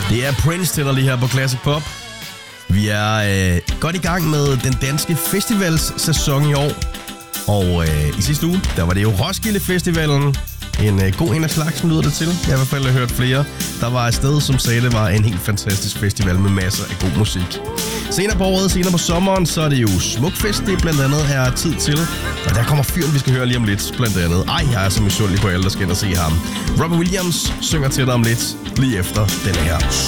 Det er Prince til dig lige her på Classic Pop. Vi er godt i gang med den danske festivalssæson i år. Og i sidste uge, der var det jo Roskilde Festivalen. En god en af slagsen lyder det til. Jeg har i hvert fald hørt flere. Der var et sted, som sagde, det var en helt fantastisk festival med masser af god musik. Senere på året, senere på sommeren, så er det jo Smukfest, det blandt andet er tid til. Og der kommer fyren, vi skal høre lige om lidt, blandt andet. Jeg er så misundelig på alle, der skal ind og se ham. Robbie Williams synger til dig om lidt, lige efter denne her.